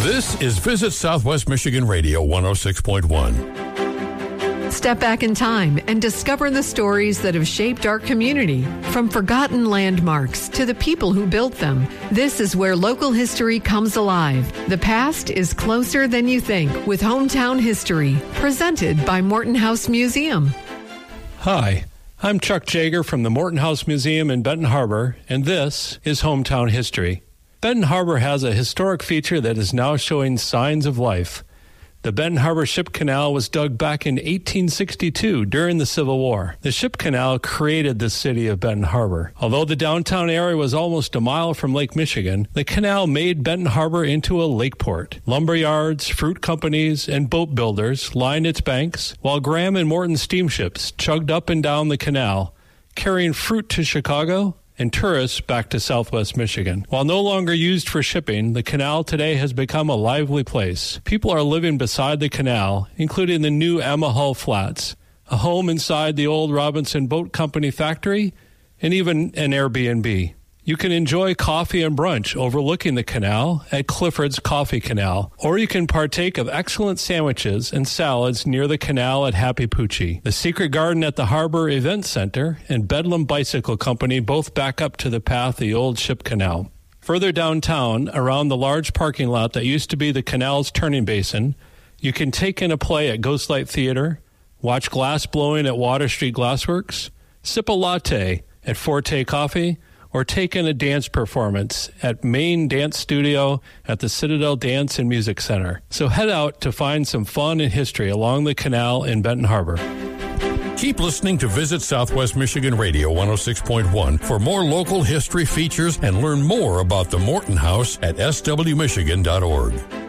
This is Visit Southwest Michigan Radio 106.1. Step back in time and discover the stories that have shaped our community. From forgotten landmarks to the people who built them, this is where local history comes alive. The past is closer than you think with Hometown History, presented by Morton House Museum. Hi, I'm Chuck Jager from the Morton House Museum in Benton Harbor, and this is Hometown History. Benton Harbor has a historic feature that is now showing signs of life. The Benton Harbor Ship Canal was dug back in 1862 during the Civil War. The Ship Canal created the city of Benton Harbor. Although the downtown area was almost a mile from Lake Michigan, the canal made Benton Harbor into a lake port. Lumber yards, fruit companies, and boat builders lined its banks, while Graham and Morton steamships chugged up and down the canal, carrying fruit to Chicago and tourists back to Southwest Michigan. While no longer used for shipping, the canal today has become a lively place. People are living beside the canal, including the new Emma Hull Flats, a home inside the old Robinson Boat Company factory, and even an Airbnb. You can enjoy coffee and brunch overlooking the canal at Clifford's Coffee Canal, or you can partake of excellent sandwiches and salads near the canal at Happy Poochie. The Secret Garden at the Harbor Event Center and Bedlam Bicycle Company both back up to the path of the old Ship Canal. Further downtown, around the large parking lot that used to be the canal's turning basin, you can take in a play at Ghostlight Theater, watch glass blowing at Water Street Glassworks, sip a latte at Forte Coffee, or take in a dance performance at Main Dance Studio at the Citadel Dance and Music Center. So head out to find some fun and history along the canal in Benton Harbor. Keep listening to Visit Southwest Michigan Radio 106.1 for more local history features and learn more about the Morton House at swmichigan.org.